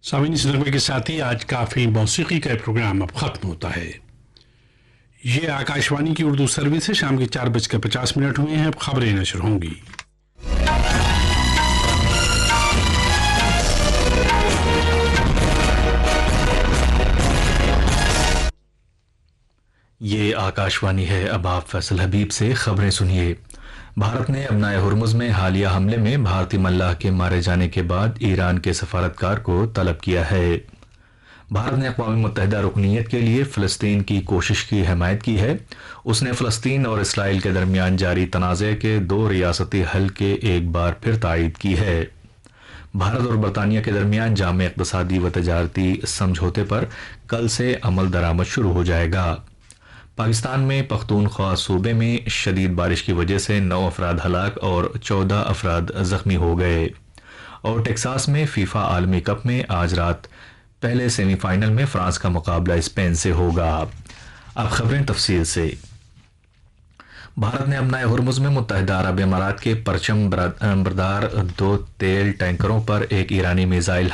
सामीन इस नगमे के साथ ही आज का फिल्म मौसीकी का प्रोग्राम अब खत्म होता है। ये आकाशवाणी की उर्दू सर्विस है। शाम के 4:50 हुए हैं। अब खबरें नशर होंगी। ये आकाशवाणी है। अब आप फैसल हबीब से खबरें सुनिए। भारत ने अपनाए हुर्मुज़ में हालिया हमले में भारतीय मल्लाह के मारे जाने के बाद ईरान के सफारतकार को तलब किया है। भारत ने अक़वाम मुत्तहिदा रुकनीत के लिए फ़लस्तीन की कोशिश की हिमायत की है। उसने फ़लस्तीन और इसराइल के दरमियान जारी तनाज़े के 2 रियासती हल के एक बार फिर तायीद की है। भारत और बरतानिया के दरमियान जामे इक़्तिसादी व तजारती समझौते पर कल से अमल दरामद शुरू हो जाएगा। पाकिस्तान में पख्तूनख्वा सूबे में शदीद बारिश की वजह से 9 अफराद हलाक और 14 अफराद जख्मी हो गए। और टेक्सास में फीफा आलमी कप में आज रात पहले सेमीफाइनल में फ्रांस का मुकाबला स्पेन से होगा। अब खबरें तफसील से। भारत ने अपनाए हुर्मुज़ में मुत्तहिदा अरब अमारात के परचम बरदार 2 तेल टैंकरों पर एक ईरानी मिसाइल